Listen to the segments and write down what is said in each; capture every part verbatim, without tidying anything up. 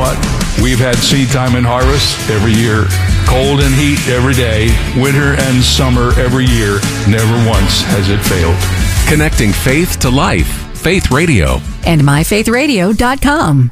what? We've had seed time and harvest every year, cold and heat every day, winter and summer every year. Never once has it failed. Connecting faith to life. Faith Radio. And my faith radio dot com.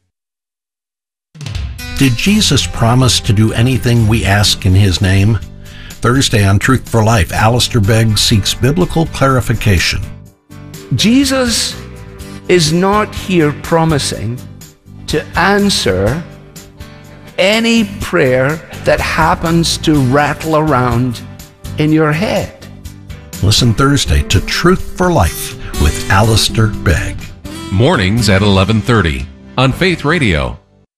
Did Jesus promise to do anything we ask in His name? Thursday on Truth for Life, Alistair Begg seeks biblical clarification. Jesus is not here promising to answer any prayer that happens to rattle around in your head. Listen Thursday to Truth for Life with Alistair Begg. Mornings at eleven thirty on Faith Radio.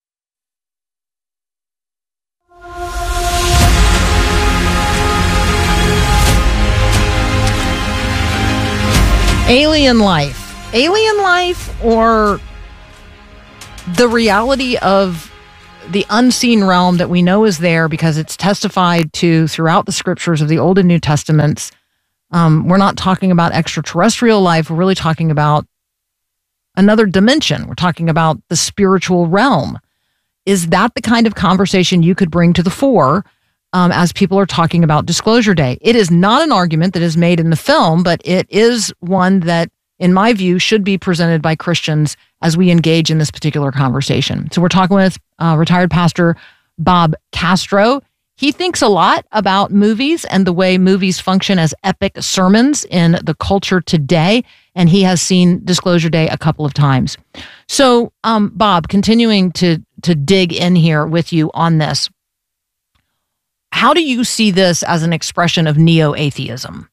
Alien life. Alien life, or the reality of the unseen realm that we know is there because it's testified to throughout the scriptures of the Old and New Testaments. Um, we're not talking about extraterrestrial life. We're really talking about another dimension. We're talking about the spiritual realm. Is that the kind of conversation you could bring to the fore um, as people are talking about Disclosure Day? It is not an argument that is made in the film, but it is one that, in my view, should be presented by Christians as we engage in this particular conversation. So we're talking with uh, retired pastor Bob Castro. He thinks a lot about movies and the way movies function as epic sermons in the culture today, and he has seen Disclosure Day a couple of times. So, um, Bob, continuing to to dig in here with you on this, how do you see this as an expression of neo-atheism?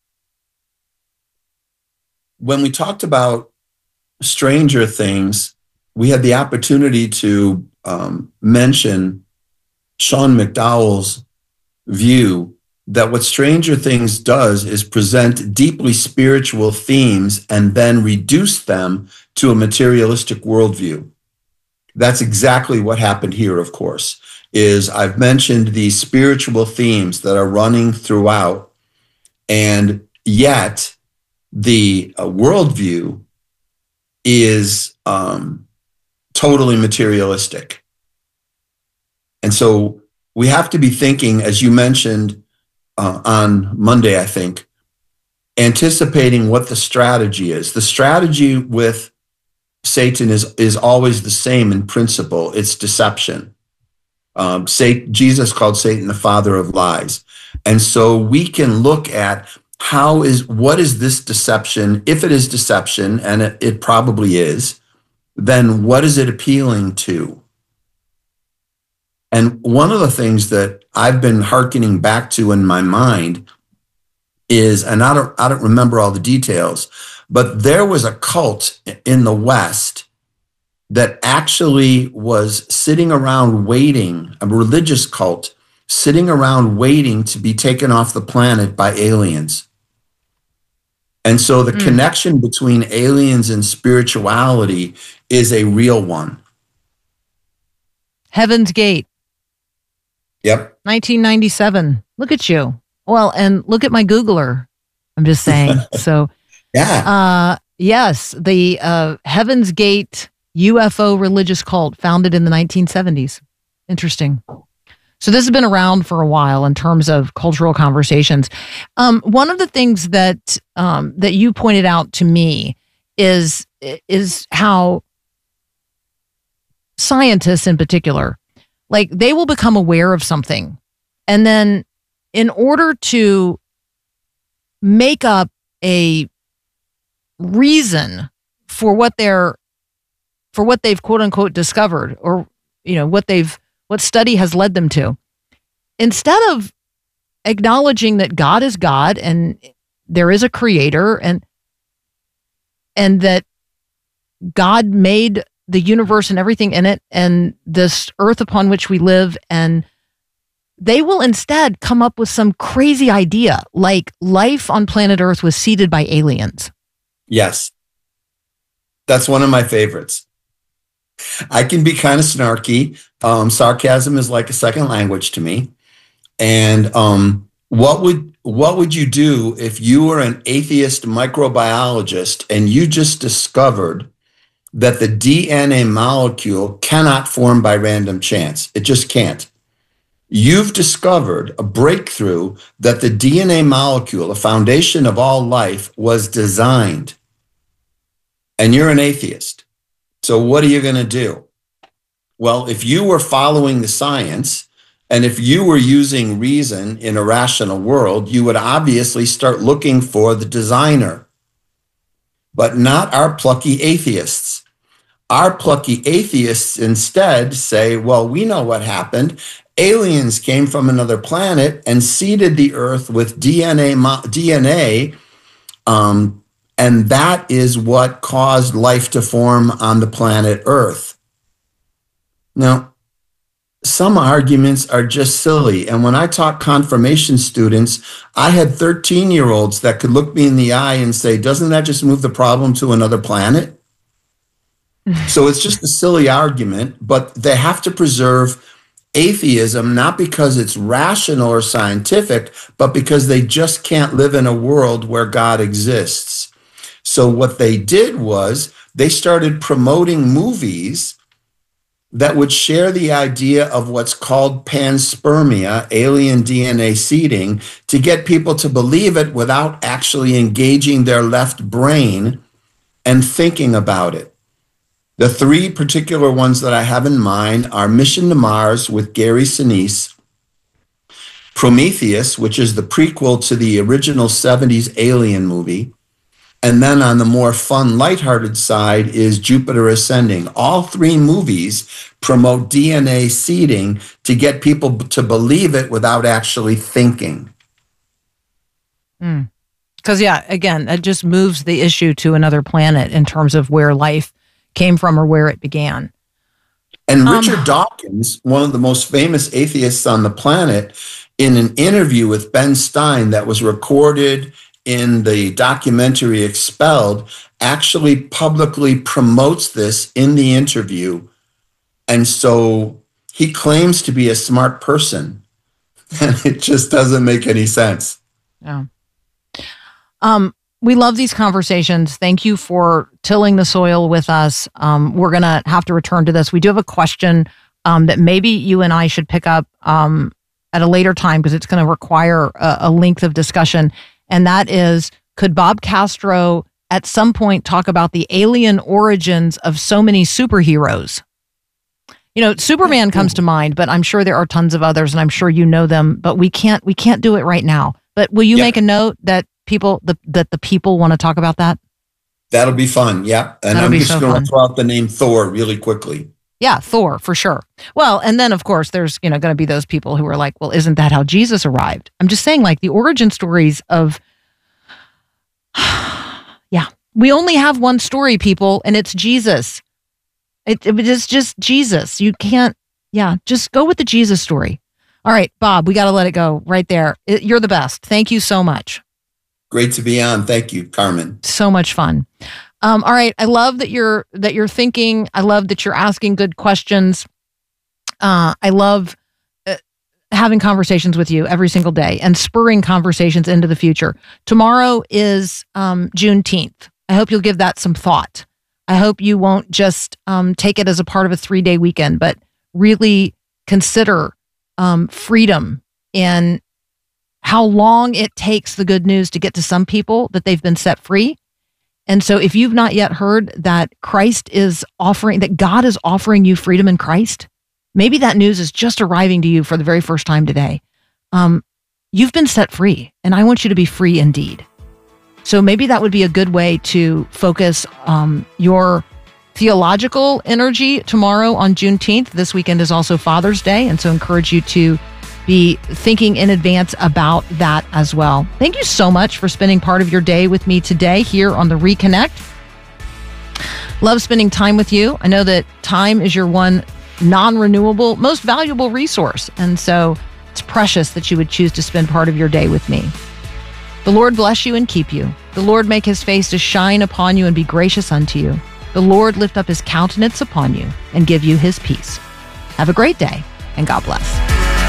When we talked about Stranger Things, we had the opportunity to um, mention Sean McDowell's view that what Stranger Things does is present deeply spiritual themes and then reduce them to a materialistic worldview. That's exactly what happened here, of course, is I've mentioned these spiritual themes that are running throughout, and yet the uh, worldview is um, totally materialistic. And so we have to be thinking, as you mentioned uh, on Monday, I think, anticipating what the strategy is. The strategy with Satan is, is always the same in principle. It's deception. Um, Satan, Jesus called Satan the father of lies. And so we can look at how is, what is this deception? If it is deception, and it, it probably is, then what is it appealing to? And one of the things that I've been hearkening back to in my mind is, and I don't, I don't remember all the details, but there was a cult in the West that actually was sitting around waiting, a religious cult, sitting around waiting to be taken off the planet by aliens. And so the mm. connection between aliens and spirituality is a real one. Heaven's Gate. Yep. nineteen ninety-seven. Look at you. Well, and look at my Googler. I'm just saying. So, yeah. Uh, yes, the uh, Heaven's Gate U F O religious cult founded in the nineteen seventies. Interesting. So this has been around for a while in terms of cultural conversations. Um, one of the things that um, that you pointed out to me is is how scientists in particular, like they will become aware of something, and then in order to make up a reason for what they're for what they've quote unquote discovered, or you know what they've what study has led them to, instead of acknowledging that God is God and there is a creator, and and that God made the universe and everything in it and this earth upon which we live, and they will instead come up with some crazy idea like life on planet Earth was seeded by aliens. Yes. That's one of my favorites. I can be kind of snarky. Um, sarcasm is like a second language to me. And um, what would what would you do if you were an atheist microbiologist and you just discovered that the D N A molecule cannot form by random chance. It just can't. You've discovered a breakthrough that the D N A molecule, the foundation of all life, was designed. And you're an atheist. So what are you going to do? Well, if you were following the science, and if you were using reason in a rational world, you would obviously start looking for the designer. But not our plucky atheists. Our plucky atheists instead say, well, we know what happened. Aliens came from another planet and seeded the earth with D N A, D N A, um, and that is what caused life to form on the planet Earth. Now, some arguments are just silly. And when I taught confirmation students, I had thirteen-year-olds that could look me in the eye and say, doesn't that just move the problem to another planet? So it's just a silly argument, but they have to preserve atheism, not because it's rational or scientific, but because they just can't live in a world where God exists. So what they did was they started promoting movies that would share the idea of what's called panspermia, alien D N A seeding, to get people to believe it without actually engaging their left brain and thinking about it. The three particular ones that I have in mind are Mission to Mars with Gary Sinise, Prometheus, which is the prequel to the original seventies Alien movie, and then on the more fun, lighthearted side is Jupiter Ascending. All three movies promote D N A seeding to get people to believe it without actually thinking. Mm. Because, yeah, again, it just moves the issue to another planet in terms of where life came from or where it began. And Richard um, Dawkins, one of the most famous atheists on the planet, in an interview with Ben Stein that was recorded in the documentary Expelled, actually publicly promotes this in the interview. And so he claims to be a smart person, and it just doesn't make any sense. Yeah. Um, we love these conversations. Thank you for tilling the soil with us. Um, we're going to have to return to this. We do have a question um, that maybe you and I should pick up um, at a later time because it's going to require a, a length of discussion. And that is, could Bob Castro at some point talk about the alien origins of so many superheroes? You know, Superman comes to mind, but I'm sure there are tons of others, and I'm sure you know them, but we can't we can't do it right now. But will you yeah. make a note that people the, that the people want to talk about that? That'll be fun, yeah. And That'll I'm just so going to throw out the name Thor really quickly. Yeah, Thor, for sure. Well, and then, of course, there's, you know, going to be those people who are like, well, isn't that how Jesus arrived? I'm just saying, like, the origin stories of, yeah, we only have one story, people, and it's Jesus. It, it is just Jesus. You can't, yeah, just go with the Jesus story. All right, Bob, we got to let it go right there. It, you're the best. Thank you so much. Great to be on. Thank you, Carmen. So much fun. Um, all right. I love that you're that you're thinking. I love that you're asking good questions. Uh, I love uh, having conversations with you every single day and spurring conversations into the future. Tomorrow is um, Juneteenth. I hope you'll give that some thought. I hope you won't just um, take it as a part of a three-day weekend, but really consider um, freedom and how long it takes the good news to get to some people that they've been set free. And so if you've not yet heard that Christ is offering, that God is offering you freedom in Christ, maybe that news is just arriving to you for the very first time today. Um, you've been set free, and I want you to be free indeed. So maybe that would be a good way to focus um, your theological energy tomorrow on Juneteenth. This weekend is also Father's Day, and so I encourage you to be thinking in advance about that as well. Thank you so much for spending part of your day with me today here on the Reconnect. Love spending time with you. I know that time is your one non-renewable, most valuable resource. And so it's precious that you would choose to spend part of your day with me. The Lord bless you and keep you. The Lord make his face to shine upon you and be gracious unto you. The Lord lift up his countenance upon you and give you his peace. Have a great day, and God bless.